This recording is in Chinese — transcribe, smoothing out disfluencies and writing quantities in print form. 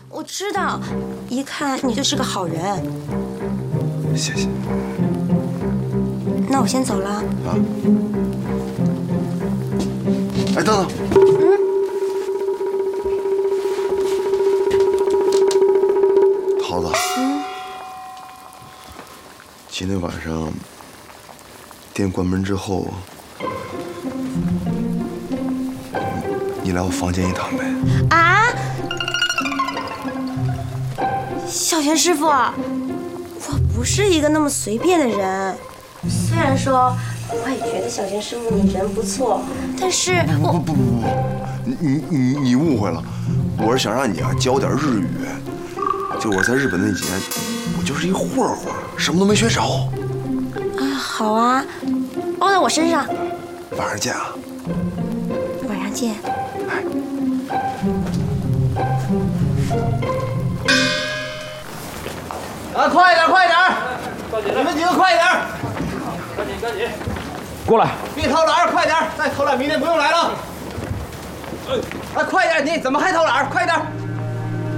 我知道，一看你就是个好人。 谢谢。 那我先走了。 啊。哎，等等。桃子。今天晚上店关门之后，你来我房间一趟呗。 啊！小泉师傅，我不是一个那么随便的人。虽然说我也觉得小泉师傅你人不错，但是不，你误会了，我是想让你啊教点日语。就我在日本那几年，我就是一混混，什么都没学着。 啊，好啊，包在我身上。 晚上见啊！ 晚上见。 哎。 啊，快点，快点！你们几个快点！赶紧，过来！别偷懒，快点！再偷懒，明天不用来了。哎，快点！你怎么还偷懒？快点！